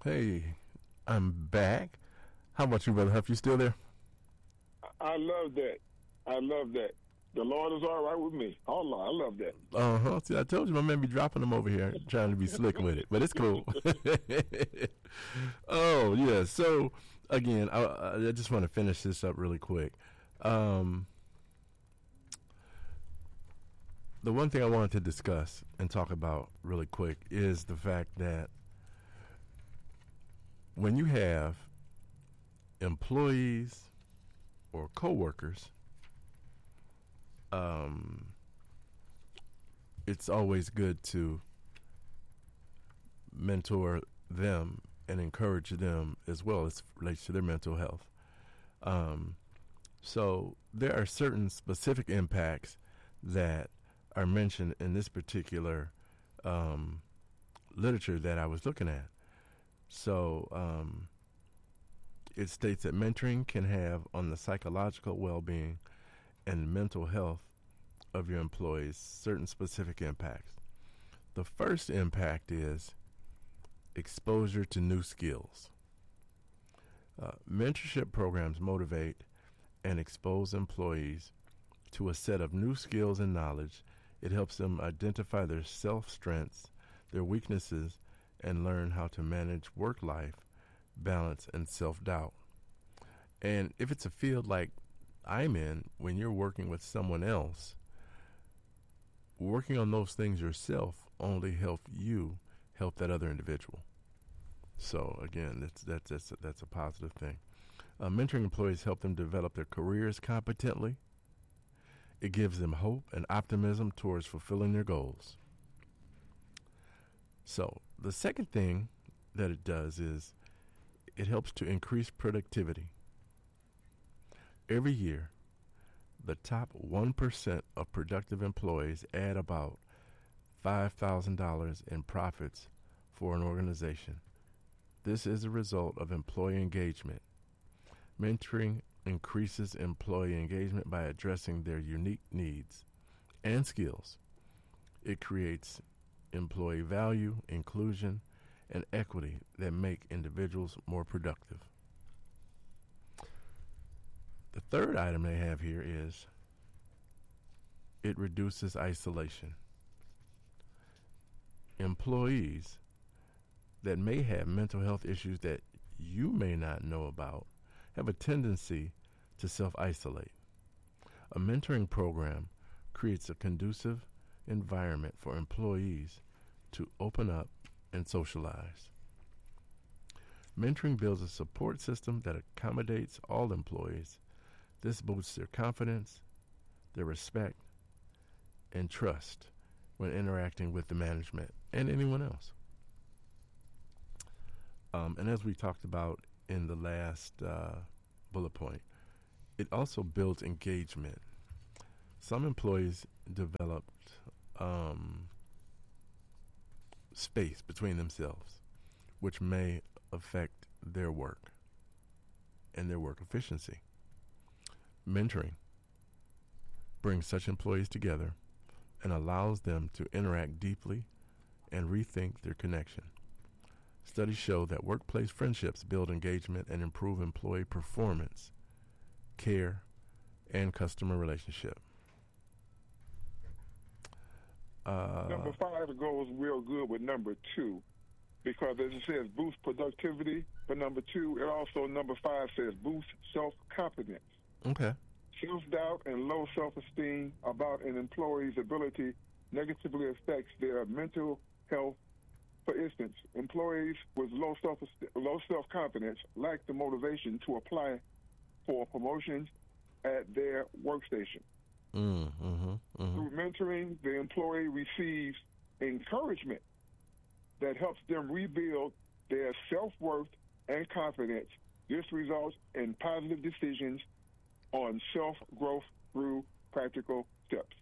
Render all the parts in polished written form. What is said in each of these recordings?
Hey, I'm back. How about you, Brother Huff? You still there? I love that. I love that. The Lord is all right with me. Allah, I love that. Uh-huh. See, I told you my man be dropping them over here, trying to be slick with it, but it's cool. Oh, yeah. So, again, I just want to finish this up really quick. The one thing I wanted to discuss and talk about really quick is the fact that when you have employees or coworkers, it's always good to mentor them and encourage them as well as relates to their mental health. So there are certain specific impacts that are mentioned in this particular literature that I was looking at. So it states that mentoring can have on the psychological well-being and mental health of your employees certain specific impacts. The first impact is exposure to new skills. Mentorship programs motivate and expose employees to a set of new skills and knowledge. It helps them identify their self-strengths, their weaknesses, and learn how to manage work-life balance and self-doubt. And if it's a field like I'm in, when you're working with someone else, working on those things yourself only help you help that other individual. So again, that's a positive thing. Mentoring employees help them develop their careers competently. It gives them hope and optimism towards fulfilling their goals. So the second thing that it does is it helps to increase productivity. Every year, the top 1% of productive employees add about $5,000 in profits for an organization. This is a result of employee engagement. Mentoring increases employee engagement by addressing their unique needs and skills. It creates employee value, inclusion, and equity that make individuals more productive. The third item they have here is it reduces isolation. Employees that may have mental health issues that you may not know about have a tendency to self-isolate. A mentoring program creates a conducive environment for employees to open up and socialize. Mentoring builds a support system that accommodates all employees. This boosts their confidence, their respect, and trust when interacting with the management and anyone else. And as we talked about in the last bullet point, it also builds engagement. Some employees developed space between themselves, which may affect their work and their work efficiency. Mentoring brings such employees together and allows them to interact deeply and rethink their connection. Studies show that workplace friendships build engagement and improve employee performance, care, and customer relationship. Number 5 goes real good with number 2 because, as it says, boost productivity. For number 2, it also, number 5 says boost self-confidence. Okay. Self-doubt and low self-esteem about an employee's ability negatively affects their mental health. For instance, employees with low self-confidence lack the motivation to apply for promotions at their workstation. Through mentoring, the employee receives encouragement that helps them rebuild their self-worth and confidence. This results in positive decisions on self-growth through practical steps.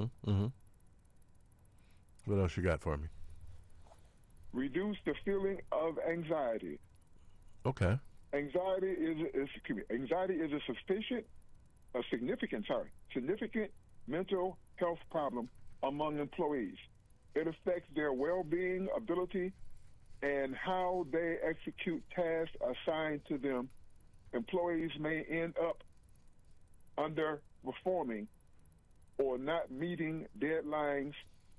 What else you got for me? Reduce the feeling of anxiety. Okay. Anxiety is a significant mental health problem among employees. It affects their well-being, ability and how they execute tasks assigned to them, employees may end up underperforming or not meeting deadlines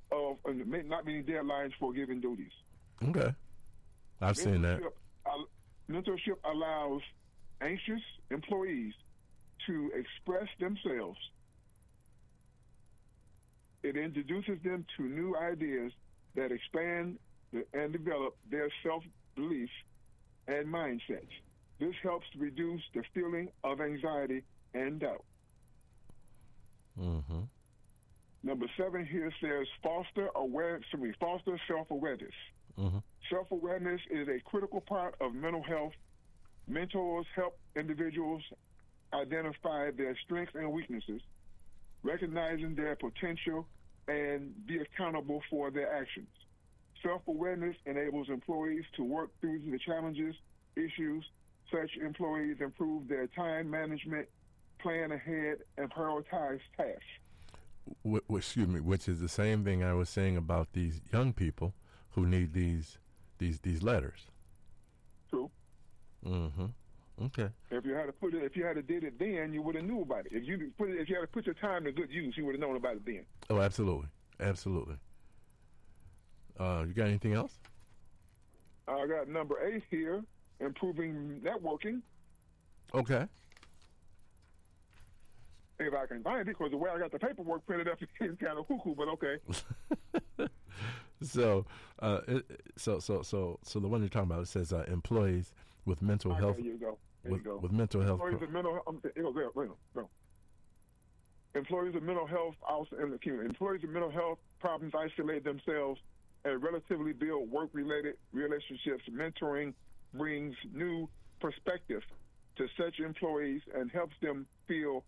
for given duties. Okay. I've seen that. Mentorship allows anxious employees to express themselves. It introduces them to new ideas that expand and develop their self-belief and mindsets. This helps reduce the feeling of anxiety and doubt. Mm-hmm. Number 7 here says foster self-awareness. Mm-hmm. Self-awareness is a critical part of mental health. Mentors help individuals identify their strengths and weaknesses, recognizing their potential, and be accountable for their actions. Self-awareness enables employees to work through the challenges, issues. Such employees improve their time management, plan ahead, and prioritize tasks. Excuse me, which is the same thing I was saying about these young people who need these letters. True. Mm-hmm. Okay. If you had to did it then, you would have knew about it. If you had to put your time to good use, you would have known about it then. Oh, absolutely. You got anything else? I got number 8 here, improving networking. Okay. If I can find it, because the way I got the paperwork printed up is kind of cuckoo, but okay. So the one you're talking about, it says employees with mental health. There you go. With mental health. Employees with mental health. Employees with mental health. Employees with mental health problems isolate themselves and relatively build work-related relationships. Mentoring brings new perspective to such employees and helps them feel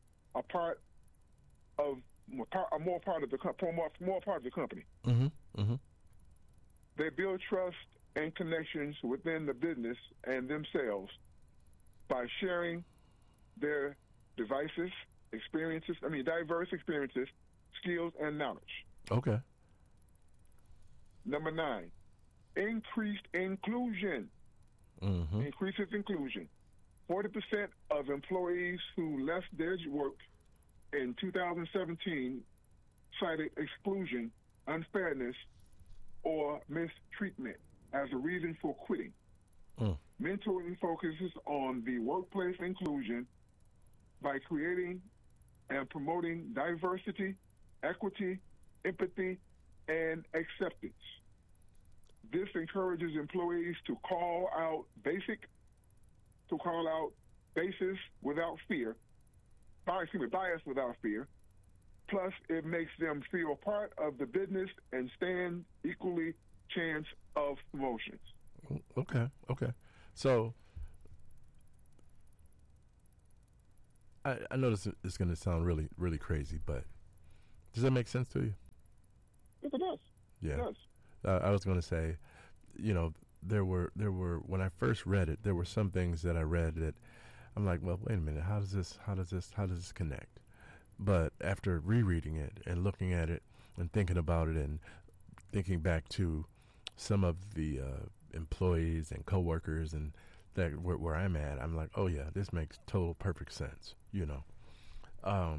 more part of the company. Mm-hmm. Mm-hmm. They build trust and connections within the business and themselves by sharing their diverse experiences, skills, and knowledge. Okay. Number 9, increased inclusion. Mm-hmm. Increases inclusion. 40% of employees who left their work in 2017 cited exclusion, unfairness, or mistreatment as a reason for quitting. Mentoring focuses on the workplace inclusion by creating and promoting diversity, equity, empathy, and acceptance. This encourages employees to call out bases without fear, bias without fear. Plus, it makes them feel part of the business and stand equally chance of promotions. Okay. So, I know this is going to sound really, really crazy, but does that make sense to you? Yes, it does. Yeah. It does. I was going to say, there were when I first read it, there were some things that I read that I'm like, well, wait a minute, how does this connect? But after rereading it and looking at it and thinking about it and thinking back to some of the employees and coworkers and that where I'm at, I'm like, oh yeah, this makes total perfect sense. A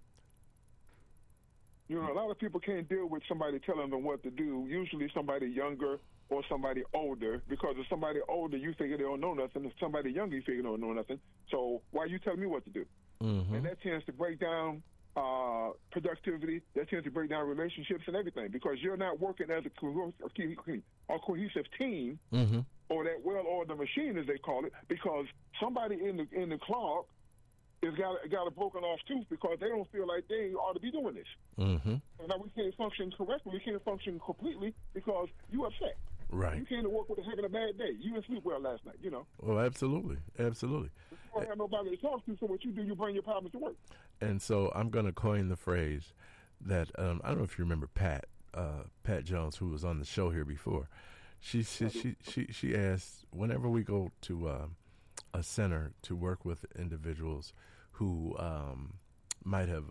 lot of people can't deal with somebody telling them what to do. Usually somebody younger or somebody older, because if somebody older, you figure they don't know nothing. If somebody younger, you figure they don't know nothing. So why you telling me what to do? Mm-hmm. And that tends to break down productivity. That tends to break down relationships and everything, because you're not working as a cohesive team, mm-hmm. or that well-oiled machine, as they call it, because somebody in the clock has got a broken off tooth because they don't feel like they ought to be doing this. Mm-hmm. And now we can't function correctly. We can't function completely because you upset. Right. You came to work with having a bad day. You didn't sleep well last night, Well, absolutely. You don't have nobody to talk to, so what you do, you bring your problems to work. And so I'm going to coin the phrase that, I don't know if you remember Pat Jones, who was on the show here before. She asked, whenever we go to a center to work with individuals who might have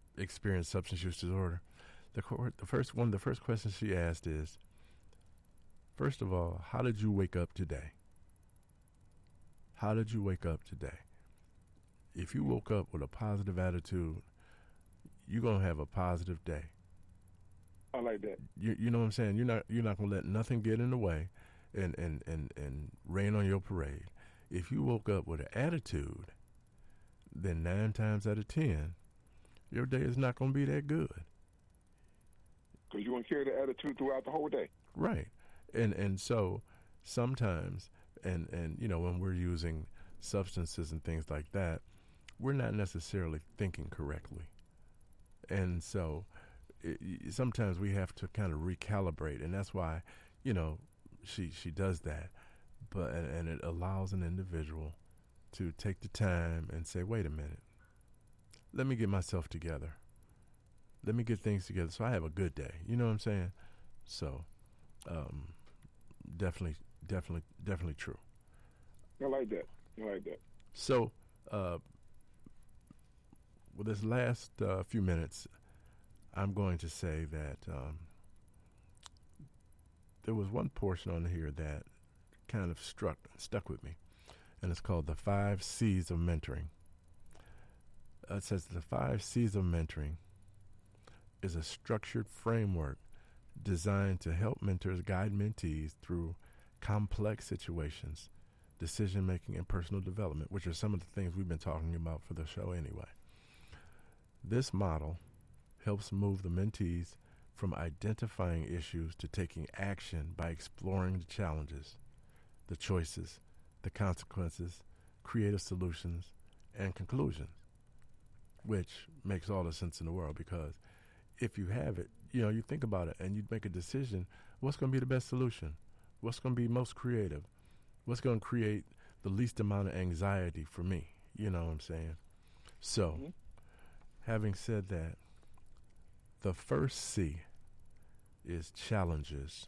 experienced substance use disorder, the first questions she asked is, First of all, how did you wake up today? How did you wake up today? If you woke up with a positive attitude, you're gonna have a positive day. I like that. You know what I'm saying? You're not gonna let nothing get in the way and rain on your parade. If you woke up with an attitude, then 9 times out of 10, your day is not gonna be that good. Because you're gonna carry the attitude throughout the whole day. Right. And so sometimes and you know, when we're using substances and things like that, we're not necessarily thinking correctly. And so sometimes we have to kind of recalibrate, and that's why, you know, she does that. But and it allows an individual to take the time and say, wait a minute, let me get myself together. Let me get things together so I have a good day. You know what I'm saying? So definitely true. I like that. So with this last few minutes, I'm going to say that there was one portion on here that kind of stuck with me, and it's called the 5 C's of mentoring. It says the 5 C's of mentoring is a structured framework designed to help mentors guide mentees through complex situations, decision-making, and personal development, which are some of the things we've been talking about for the show anyway. This model helps move the mentees from identifying issues to taking action by exploring the challenges, the choices, the consequences, creative solutions, and conclusions, which makes all the sense in the world, because if you have it, you know, you think about it and you make a decision, what's going to be the best solution? What's going to be most creative? What's going to create the least amount of anxiety for me? You know what I'm saying? So, having said that, the first C is challenges.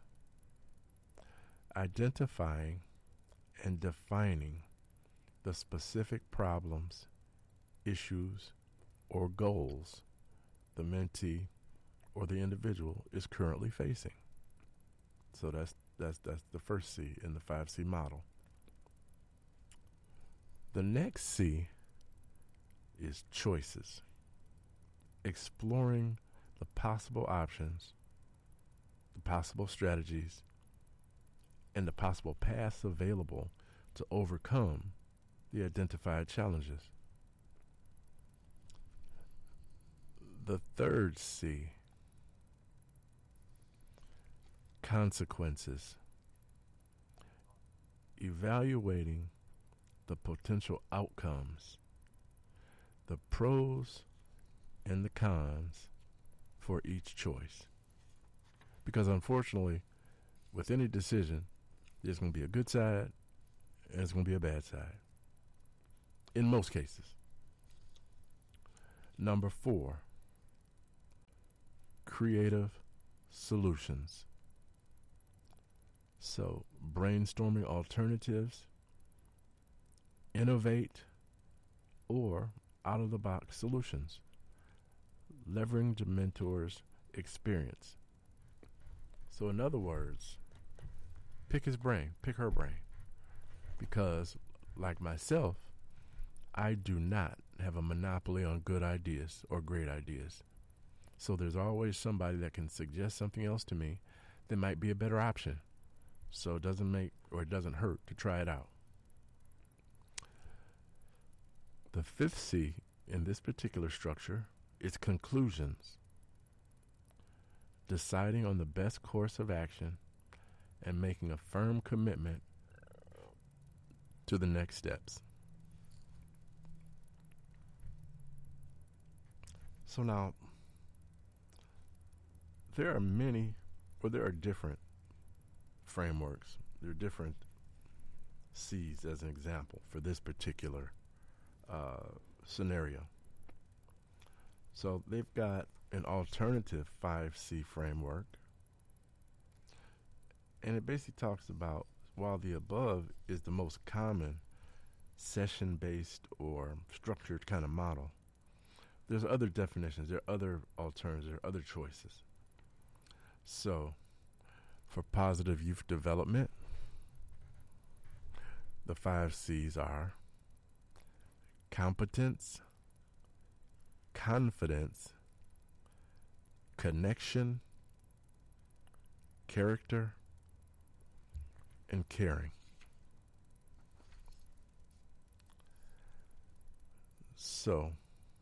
Identifying and defining the specific problems, issues, or goals the mentee or the individual is currently facing. So that's the first C in the 5C model. The next C is choices. Exploring the possible options, the possible strategies, and the possible paths available to overcome the identified challenges. The third C, consequences. Evaluating the potential outcomes, the pros and the cons for each choice. Because unfortunately, with any decision, there's going to be a good side and there's going to be a bad side. In most cases. Number 4, creative solutions. So, brainstorming alternatives, innovate, or out-of-the-box solutions. Leveraging the mentor's experience. So, in other words, pick his brain, pick her brain. Because, like myself, I do not have a monopoly on good ideas or great ideas. So there's always somebody that can suggest something else to me that might be a better option. So it doesn't hurt to try it out. The 5th C in this particular structure is conclusions. Deciding on the best course of action and making a firm commitment to the next steps. So now, there are different frameworks. There are different C's as an example for this particular scenario. So they've got an alternative 5C framework, and it basically talks about, while the above is the most common session-based or structured kind of model, there's other definitions, there are other alternatives, there are other choices. So, for positive youth development. The 5 C's are competence, confidence, connection, character, and caring. So,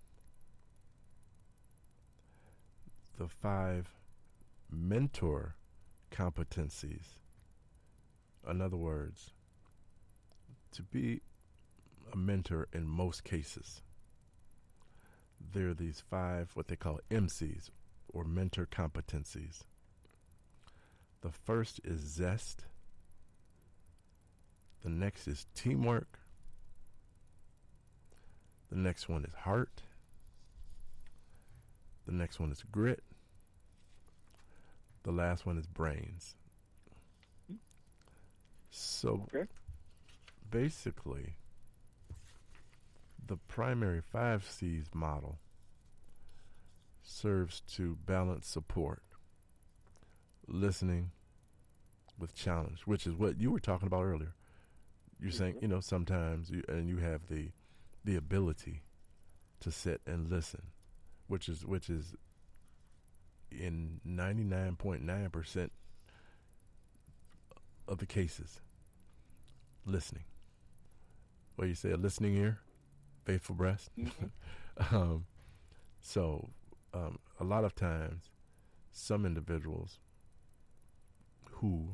the 5 mentor competencies, in other words, to be a mentor in most cases, there are these 5 what they call MCs, or mentor competencies. The first is zest. The next is teamwork. The next one is heart. The next one is grit. The last one is brains. So basically, the primary 5 C's model serves to balance support, listening with challenge, which is what you were talking about earlier. You're saying, sometimes you have the ability to sit and listen, which is in 99.9% of the cases, listening. Well, you say a listening ear, faithful breast. So a lot of times, some individuals who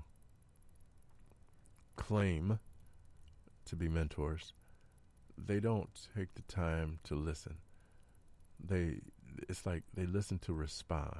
claim to be mentors, they don't take the time to listen. It's like they listen to respond.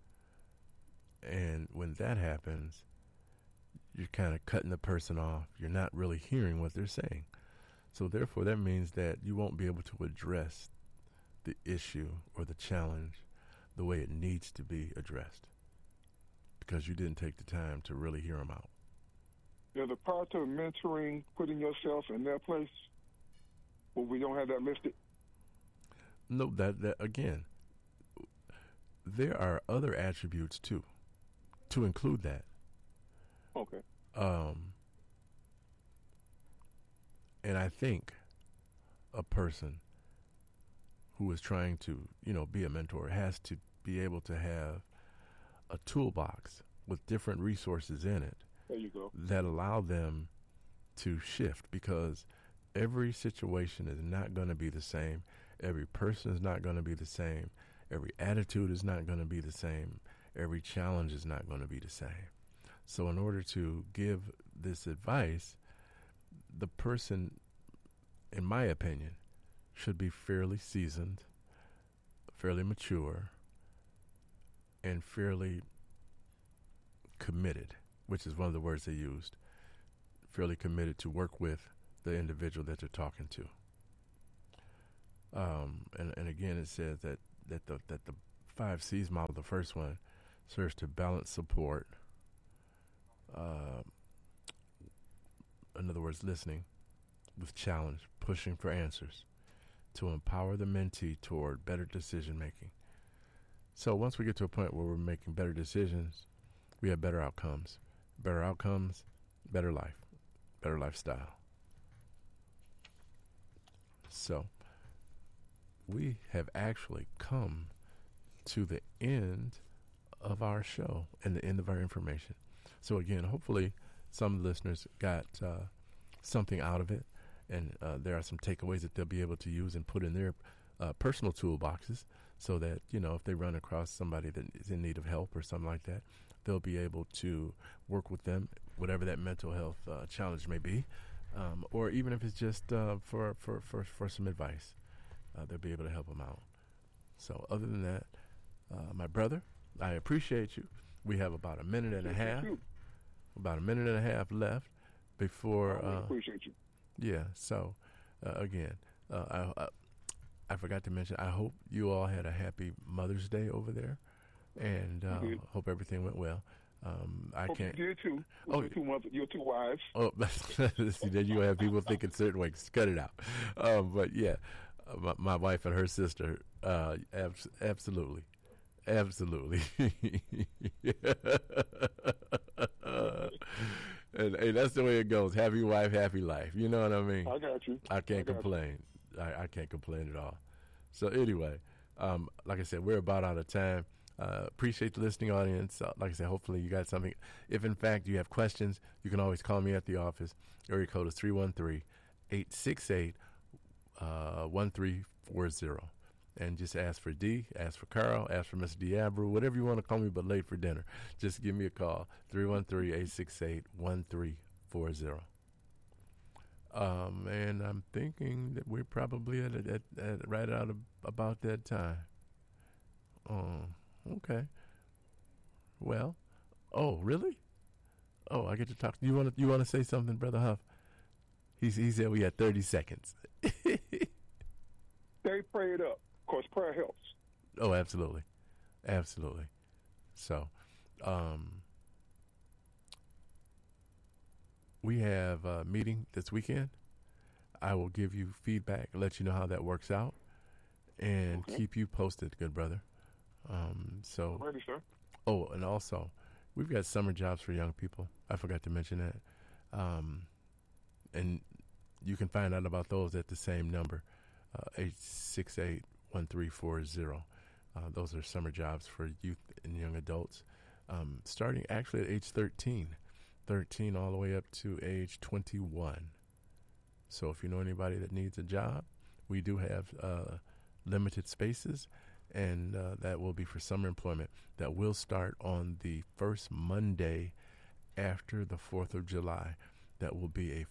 And when that happens, you're kind of cutting the person off. You're not really hearing what they're saying. So therefore, that means that you won't be able to address the issue or the challenge the way it needs to be addressed, because you didn't take the time to really hear them out. There's a part of mentoring, putting yourself in their place, but we don't have that listed. No, that again, there are other attributes too, to include that. Okay. And I think a person who is trying to, be a mentor has to be able to have a toolbox with different resources in it. There you go. That allow them to shift, because every situation is not going to be the same. Every person is not going to be the same. Every attitude is not going to be the same. Every challenge is not going to be the same. So in order to give this advice, the person, in my opinion, should be fairly seasoned, fairly mature, and fairly committed, which is one of the words they used, fairly committed to work with the individual that they're talking to. And again, it says that the 5 C's model, the first one, serves to balance support, in other words, listening with challenge, pushing for answers, to empower the mentee toward better decision making. So once we get to a point where we're making better decisions, we have better outcomes. Better outcomes, better life, better lifestyle. So we have actually come to the end of our show and the end of our information. So again, hopefully some listeners got something out of it, and there are some takeaways that they'll be able to use and put in their personal toolboxes, so that, if they run across somebody that is in need of help or something like that, they'll be able to work with them, whatever that mental health challenge may be, or even if it's just for some advice, they'll be able to help them out. So other than that, my brother, I appreciate you. We have about a minute and a half left before. I appreciate you. Yeah. So again, I forgot to mention, I hope you all had a happy Mother's Day over there, and hope everything went well. I hope can't. You did too. Your two wives. Oh, see, then you have people thinking certain ways. Cut it out. But yeah, my wife and her sister, absolutely. And hey, that's the way it goes. Happy wife, happy life. You know what I mean? I got you. I can't complain. I can't complain at all. So anyway, like I said, we're about out of time. Appreciate the listening audience. Like I said, hopefully you got something. If in fact you have questions, you can always call me at the office. Area code is 313-868-1340. And just ask for D, ask for Carl, ask for Mr. Diablo, whatever you want to call me, but late for dinner. Just give me a call, 313-868-1340. And I'm thinking that we're probably at right out of about that time. Okay. Well, oh, really? Oh, I get to talk. You want to say something, Brother Huff? He said we had 30 seconds. They prayed up, because prayer helps. Oh, absolutely. Absolutely. So, we have a meeting this weekend. I will give you feedback, let you know how that works out, and keep you posted, good brother. So, ready, sir. Oh, and also, we've got summer jobs for young people. I forgot to mention that. And you can find out about those at the same number, 868-1340. Those are summer jobs for youth and young adults, starting actually at age 13 all the way up to age 21. So if you know anybody that needs a job, we do have limited spaces, and that will be for summer employment. That will start on the first Monday after the 4th of July. That will be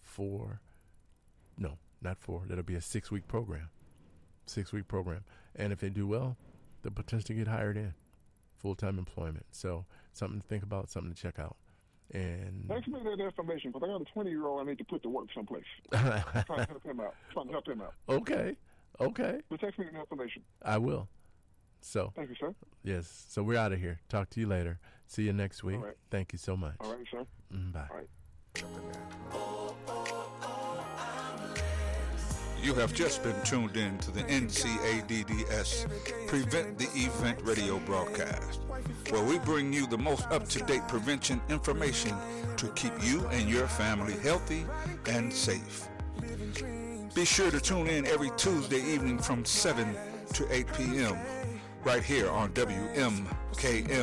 that'll be a 6-week program. 6-week program. And if they do well, they'll potentially get hired in. Full-time employment. So something to think about, something to check out. And thanks for that information, because I got a 20-year-old I need to put to work someplace. trying to help him out. Okay. But text me the information. I will. So thank you, sir. Yes. So we're out of here. Talk to you later. See you next week. All right. Thank you so much. All right, sir. Bye. All right. You have just been tuned in to the NCADDS Prevent the Event radio broadcast, where we bring you the most up-to-date prevention information to keep you and your family healthy and safe. Be sure to tune in every Tuesday evening from 7 to 8 p.m. right here on WMKM.